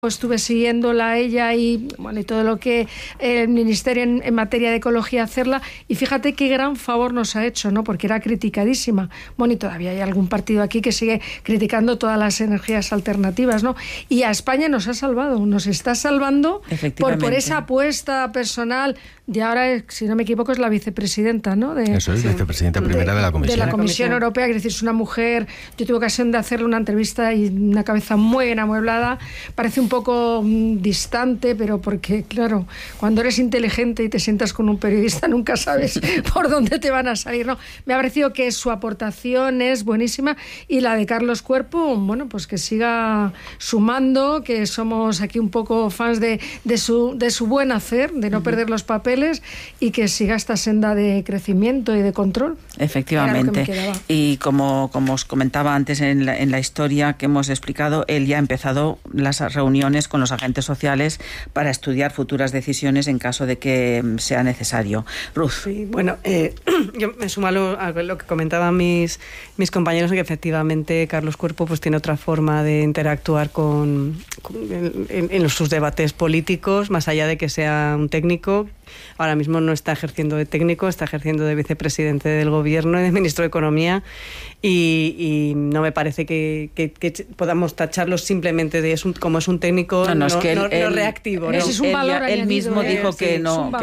Estuve siguiéndola a ella y todo lo que el Ministerio en materia de ecología hacerla, y fíjate qué gran favor nos ha hecho, ¿no? Porque era criticadísima. Y todavía hay algún partido aquí que sigue criticando todas las energías alternativas, ¿no? Y a España nos ha salvado, nos está salvando por esa apuesta personal. Y ahora, si no me equivoco, es la vicepresidenta, ¿no? Eso es, vicepresidenta primera de la Comisión. De la Comisión Europea, que es una mujer. Yo tuve ocasión de hacerle una entrevista y una cabeza muy bien amueblada. Parece un poco distante, pero porque, claro, cuando eres inteligente y te sientas con un periodista nunca sabes por dónde te van a salir, ¿no? Me ha parecido que su aportación es buenísima, y la de Carlos Cuerpo, pues que siga sumando, que somos aquí un poco fans de su buen hacer, de no perder los papeles, y que siga esta senda de crecimiento y de control. Efectivamente. Y como os comentaba antes en la historia que hemos explicado, él ya ha empezado las reuniones con los agentes sociales para estudiar futuras decisiones en caso de que sea necesario. Ruth. Sí, yo me sumo a lo que comentaban mis compañeros, que efectivamente Carlos Cuerpo pues tiene otra forma de interactuar en sus debates políticos, más allá de que sea un técnico. Ahora mismo no está ejerciendo de técnico, está ejerciendo de vicepresidente del gobierno y de ministro de Economía, y no me parece que podamos tacharlo simplemente de como es un técnico no reactivo. Es un valor él mismo dijo que no.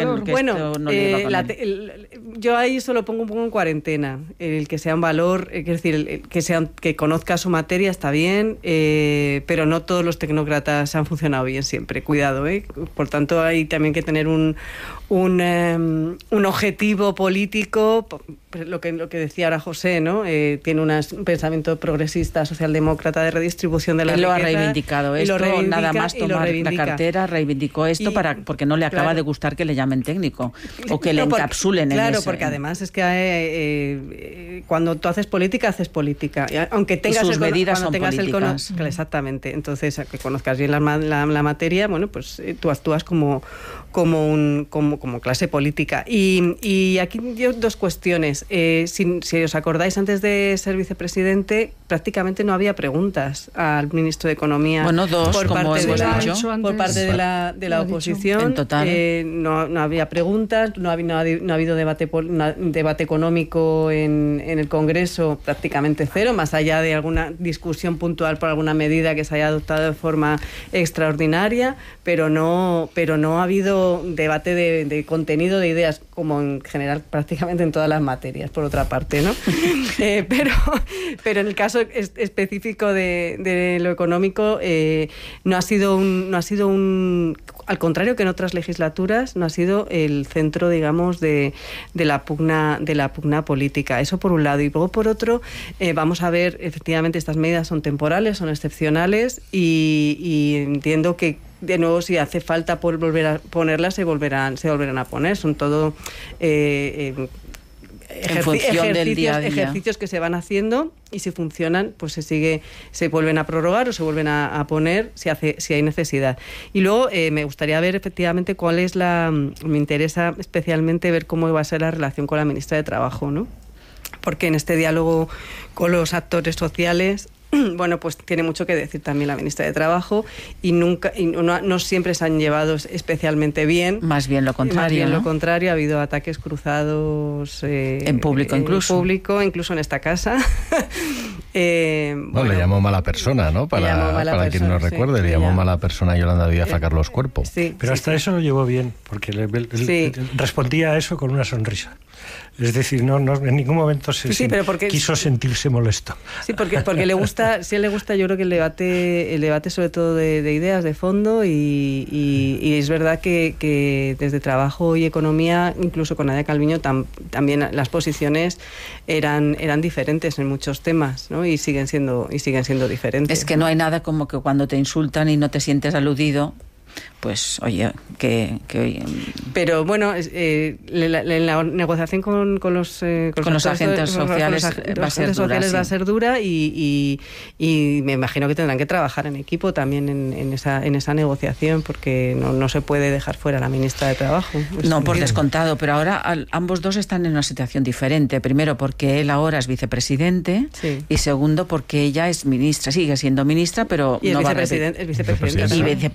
Yo ahí solo pongo un poco en cuarentena. El que sea un valor, es decir, que conozca su materia está bien, pero no todos los tecnócratas han funcionado bien siempre. Cuidado, Por tanto, hay también que tener un objetivo político, lo que decía ahora José, ¿no? Tiene un pensamiento progresista, socialdemócrata, de redistribución de la riqueza. Él lo ha reivindicado esto, nada más tomar la cartera, reivindicó esto porque no le acaba de gustar que le llamen técnico o que le encapsulen en eso. Claro, porque además es que cuando tú haces política, aunque tengas sus medidas son políticas. Exactamente. Entonces, que conozcas bien la materia, pues tú actúas como clase política. Y aquí yo dos cuestiones. Si os acordáis, antes de ser vicepresidente, prácticamente no había preguntas al ministro de Economía. por parte de la oposición. En total. No había preguntas, no ha habido debate económico en el Congreso, prácticamente cero, más allá de alguna discusión puntual por alguna medida que se haya adoptado de forma extraordinaria, pero no ha habido debate de contenido, de ideas, como en general prácticamente en todas las materias, por otra parte, ¿no? Pero en el caso específico de lo económico, no ha sido al contrario que en otras legislaturas, no ha sido el centro, digamos, de la pugna política. Eso por un lado. Y luego por otro, vamos a ver, efectivamente, estas medidas son temporales, son excepcionales, y entiendo que de nuevo, si hace falta volver a ponerlas, se volverán a poner. Son todo en función del día a día. Ejercicios que se van haciendo, y si funcionan, pues se vuelven a prorrogar o se vuelven a poner si hay necesidad. Y luego me gustaría ver efectivamente me interesa especialmente ver cómo va a ser la relación con la ministra de Trabajo, ¿no? Porque en este diálogo con los actores sociales, pues tiene mucho que decir también la ministra de Trabajo, y no siempre se han llevado especialmente bien. Más bien lo contrario. Ha habido ataques cruzados en público, incluso en esta casa. Le llamó mala persona, ¿no? Para quien no recuerde, le llamó mala persona a Yolanda Díaz a Carlos Cuerpo. Sí, pero hasta eso lo llevó bien, porque respondía a eso con una sonrisa. Es decir, no en ningún momento quiso sentirse molesto. Sí, porque le gusta, yo creo que el debate sobre todo de ideas, de fondo, y es verdad que desde Trabajo y Economía, incluso con Nadia Calviño, también las posiciones eran diferentes en muchos temas, ¿no? Y siguen siendo diferentes. Es que no hay nada como que cuando te insultan y no te sientes aludido, pues oye, pero bueno, la negociación con los agentes sociales va a ser dura, y me imagino que tendrán que trabajar en equipo también en esa negociación, porque no se puede dejar fuera a la ministra de Trabajo. No, por descontado, pero ahora ambos dos están en una situación diferente. Primero, porque él ahora es vicepresidente, sí, y segundo, porque ella es ministra, sigue siendo ministra, pero y no es vicepresidente.